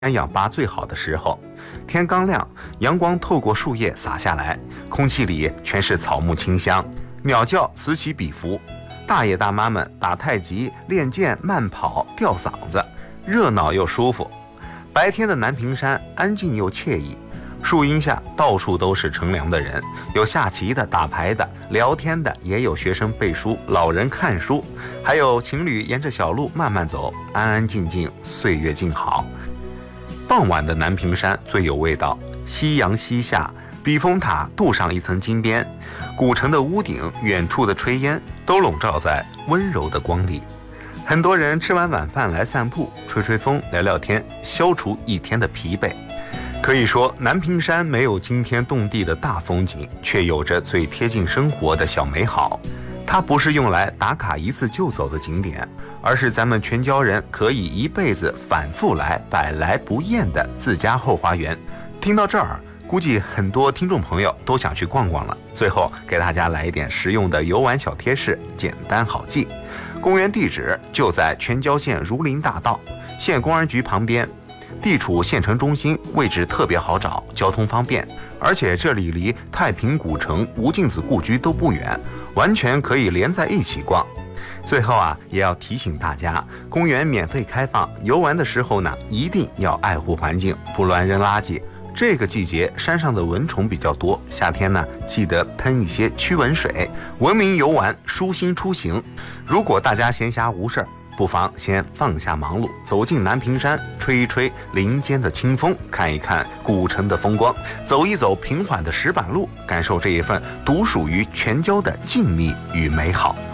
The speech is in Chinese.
氧吧最好的时候。天刚亮，阳光透过树叶洒下来，空气里全是草木清香，鸟叫此起彼伏。大爷大妈们打太极、练剑、慢跑、吊嗓子，热闹又舒服。白天的南屏山安静又惬意，树荫下到处都是乘凉的人，有下棋的、打牌的、聊天的，也有学生背书、老人看书，还有情侣沿着小路慢慢走，安安静静，岁月静好。傍晚的南屏山最有味道，夕阳西下，避风塔镀上一层金边，古城的屋顶、远处的炊烟都笼罩在温柔的光里。很多人吃完晚饭来散步，吹吹风，聊聊天，消除一天的疲惫。可以说，南屏山没有惊天动地的大风景，却有着最贴近生活的小美好。它不是用来打卡一次就走的景点，而是咱们全椒人可以一辈子反复来、百来不厌的自家后花园。听到这儿，估计很多听众朋友都想去逛逛了。最后给大家来一点实用的游玩小贴士，简单好记。公园地址就在全椒县儒林大道，县公安局旁边，地处县城中心，位置特别好找，交通方便，而且这里离太平古城、吴敬梓故居都不远，完全可以连在一起逛。最后也要提醒大家，公园免费开放，游玩的时候呢，一定要爱护环境，不乱扔垃圾。这个季节山上的蚊虫比较多，夏天呢记得喷一些驱蚊水，文明游玩，舒心出行。如果大家闲暇无事，不妨先放下忙碌，走进南屏山，吹一吹林间的清风，看一看古城的风光，走一走平缓的石板路，感受这一份独属于全椒的静谧与美好。